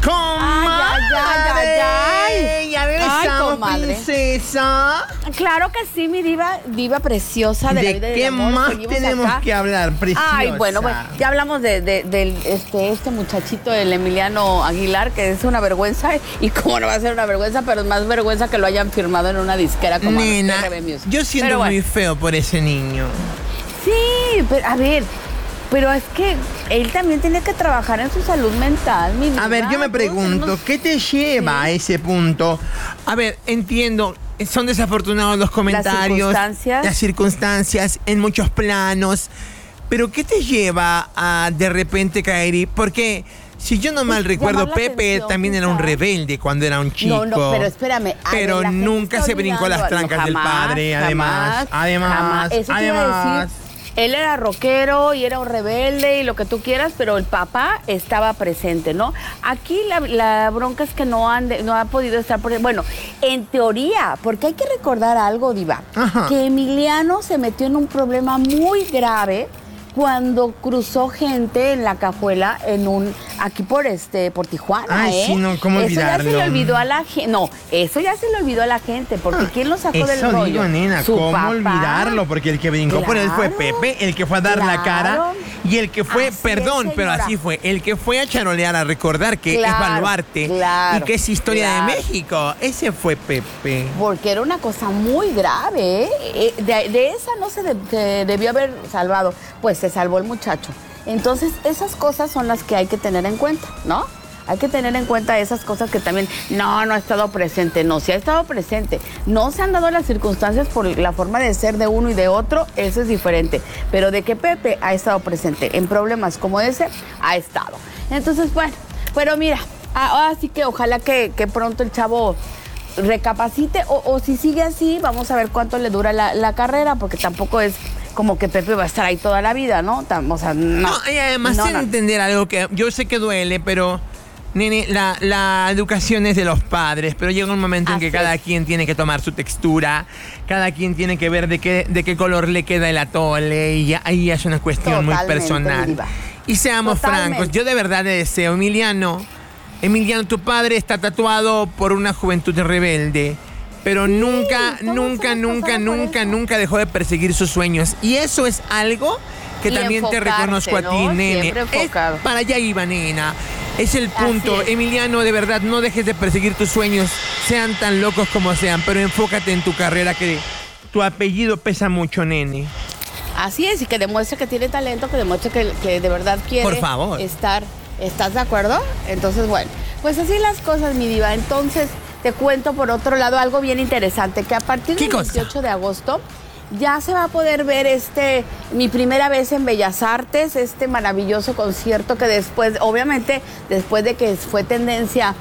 ¡Comadre! Ya regresamos, princesa. Claro que sí, mi diva preciosa de la vida ¿De y qué del amor. más Seguimos tenemos acá. que hablar, preciosa? Ay, bueno, ya hablamos del este muchachito, el Emiliano Aguilar, que es una vergüenza. Y cómo no va a ser una vergüenza, pero es más vergüenza que lo hayan firmado en una disquera como Nena, RB Music. yo siento muy feo por ese niño. Sí, pero a ver, pero es que él también tiene que trabajar en su salud mental, mi vida. A ver, yo me pregunto, ¿qué te lleva a ese punto? A ver, entiendo, son desafortunados los comentarios, las circunstancias en muchos planos, pero ¿qué te lleva a de repente caer y porque si yo no mal recuerdo, Pepe también era un rebelde cuando era un chico. No, pero espérame. Pero nunca se brincó las trancas del padre, además. Eso te iba a decir. Él era rockero y era un rebelde y lo que tú quieras, pero el papá estaba presente, ¿no? Aquí la bronca es que no ha podido estar presente. Bueno, en teoría, porque hay que recordar algo, Diva, que Emiliano se metió en un problema muy grave cuando cruzó gente en la cajuela aquí por Tijuana. Ay, sí, no, ¿cómo olvidarlo? Eso ya se le olvidó a la gente. No, eso ya se le olvidó a la gente, porque ¿quién lo sacó del rollo? Digo, nena, ¿Su ¿cómo papá? olvidarlo? Porque el que brincó por él fue Pepe, el que fue a dar la cara, y el que fue, pero así fue, el que fue a charolear, a recordar que es Baluarte y que es historia de México. Ese fue Pepe. Porque era una cosa muy grave, ¿eh? De esa no se debió haber salvado. Pues se salvó el muchacho. Entonces, esas cosas son las que hay que tener en cuenta, ¿no? Hay que tener en cuenta esas cosas que también, no ha estado presente. No, sí ha estado presente. No se han dado las circunstancias por la forma de ser de uno y de otro, eso es diferente. Pero de que Pepe ha estado presente en problemas como ese, ha estado. Entonces, bueno, pero mira, así que ojalá que pronto el chavo recapacite o si sigue así, vamos a ver cuánto le dura la carrera, porque tampoco es como que Pepe va a estar ahí toda la vida, ¿no? O sea, no. Y además entender algo que yo sé que duele, pero nene, la educación es de los padres, pero llega un momento en que cada quien tiene que tomar su textura, cada quien tiene que ver de qué color le queda el atole, y ahí es una cuestión muy personal. Viva. Y seamos francos, yo de verdad le deseo, Emiliano, tu padre está tatuado por una juventud rebelde, pero nunca dejó de perseguir sus sueños. Y eso es algo que también te reconozco a ti, nene. Para allá iba, nena. Es el punto. Emiliano, de verdad, no dejes de perseguir tus sueños, sean tan locos como sean, pero enfócate en tu carrera, que tu apellido pesa mucho, nene. Así es, y que demuestre que tiene talento, que demuestre que de verdad quiere estar. ¿Estás de acuerdo? Entonces, bueno, pues así las cosas, mi diva. Entonces, te cuento por otro lado algo bien interesante, que a partir del 28 de agosto ya se va a poder ver mi primera vez en Bellas Artes, maravilloso concierto que después, obviamente, después de que fue tendencia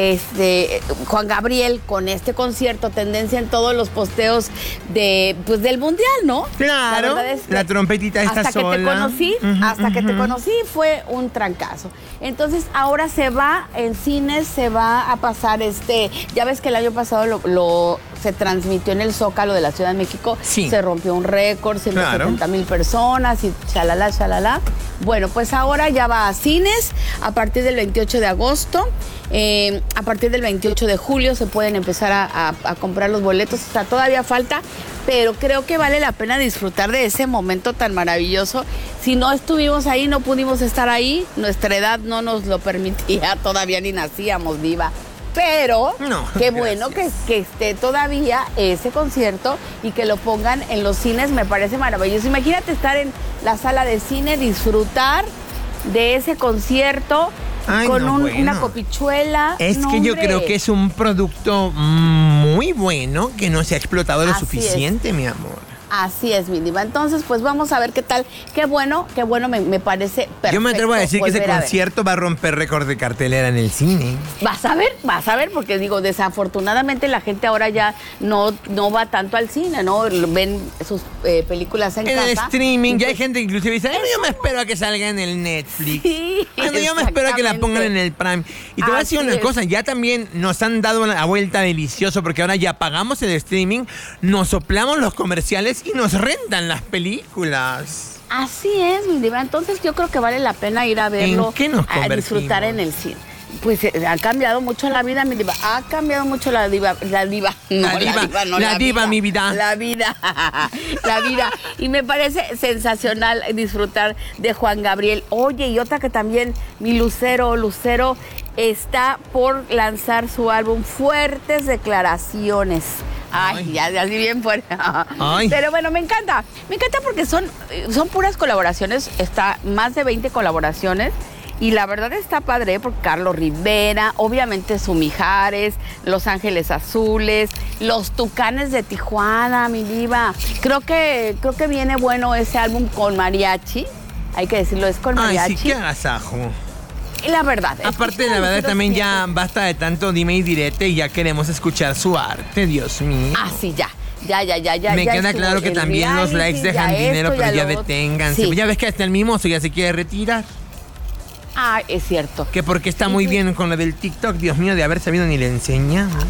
Juan Gabriel con este concierto, tendencia en todos los posteos del mundial, ¿no? Claro, la trompetita está sola. Hasta que te conocí fue un trancazo. Entonces ahora se va en cines, se va a pasar ya ves que el año pasado se transmitió en el Zócalo de la Ciudad de México, se rompió un récord, 170,000 personas y chalala. Bueno, pues ahora ya va a cines a partir del 28 de agosto. A partir del 28 de julio se pueden empezar a comprar los boletos. O sea, todavía falta, pero creo que vale la pena disfrutar de ese momento tan maravilloso. Si no estuvimos ahí, no pudimos estar ahí, nuestra edad no nos lo permitía, todavía ni nacíamos, diva. Pero qué bueno que esté todavía ese concierto y que lo pongan en los cines, me parece maravilloso. Imagínate estar en la sala de cine, disfrutar de ese concierto. Una copichuela. Es que yo creo que es un producto muy bueno que no se ha explotado lo suficiente, mi amor. Así es, mi diva. Entonces, pues vamos a ver qué tal. Qué bueno, me parece perfecto. Yo me atrevo a decir que ese concierto va a romper récord de cartelera en el cine. Vas a ver, porque digo, desafortunadamente la gente ahora ya no va tanto al cine, ¿no? Ven sus películas en casa. En el streaming, ya hay gente que inclusive dice, yo me espero a que salga en el Netflix. Sí, yo me espero a que la pongan en el Prime. Y te voy a decir una cosa, ya también nos han dado la vuelta delicioso, porque ahora ya pagamos el streaming, nos soplamos los comerciales y nos rentan las películas. Así es, mi diva. Entonces yo creo que vale la pena ir a verlo, ¿En qué nos a disfrutar en el cine. Pues ha cambiado mucho la vida, mi diva. Ha cambiado mucho la diva. La diva, mi vida. La vida. La vida. Y me parece sensacional disfrutar de Juan Gabriel. Oye, y otra que también, mi Lucero está por lanzar su álbum Fuertes Declaraciones. Ay, ya así bien fuerte. Ay. Pero bueno, me encanta porque son puras colaboraciones, está más de 20 colaboraciones. Y la verdad está padre porque Carlos Rivera, obviamente su Mijares, Los Ángeles Azules, Los Tucanes de Tijuana, mi diva. Creo que viene bueno ese álbum con mariachi. Hay que decirlo, es con mariachi. Ay, sí, qué agasajo. La verdad. Aparte, la verdad, también ya basta de tanto dime y direte y ya queremos escuchar su arte, Dios mío. Ah, sí, ya. Me queda claro que también los likes dejan dinero, pero ya deténganse. Sí. Ya ves que hasta el mimoso ya se quiere retirar. Ah, es cierto. Que porque está muy bien con lo del TikTok, Dios mío, de haber sabido ni le enseñamos.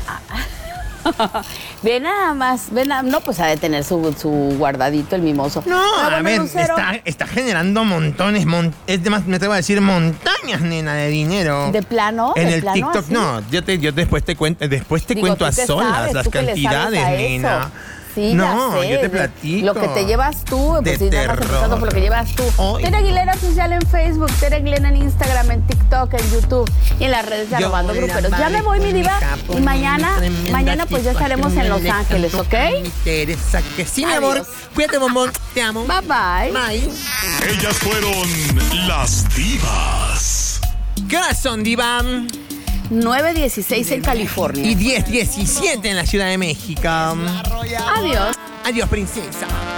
Ve nada más, no, pues ha de tener su guardadito el mimoso. No, bueno, a ver, Lucero, está generando montones, es más, me atrevo a decir montañas, nena, de dinero. ¿De plano? En ¿De el plano TikTok, así? no, yo después te cuento Digo, a tú qué solas sabes, las tú que le sabes cantidades, a nena. eso. Sí, No, ya sé, yo te platico. Lo que te llevas tú, De pues si nada más terror. empezando por lo que llevas tú. Ay. Tere Aguilera Oficial en Facebook, Tere Aguilera en Instagram, en TikTok, en YouTube y en las redes de Yo Arrobando voy a Gruperos. Ya me voy, mi diva, y mañana pues ya estaremos en Los Ángeles, ¿ok? Teresa, que sí, mi amor. Adiós. Cuídate, bombón. Te amo. Bye, bye. Bye. Ellas fueron las divas. ¿Qué horas son, diva? 9:16 en California. Y 10:17 en la Ciudad de México. Adiós. Adiós, princesa.